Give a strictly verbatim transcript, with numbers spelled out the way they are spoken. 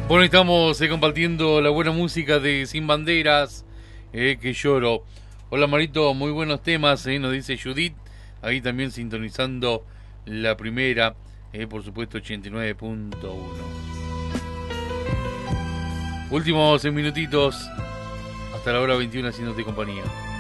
Bueno, estamos eh, compartiendo la buena música de Sin Banderas, eh, que lloro. Hola Marito, muy buenos temas, eh, nos dice Judith. Ahí también sintonizando la primera, eh, por supuesto ochenta y nueve punto uno. Últimos minutitos, hasta la hora veintiuna haciéndote compañía.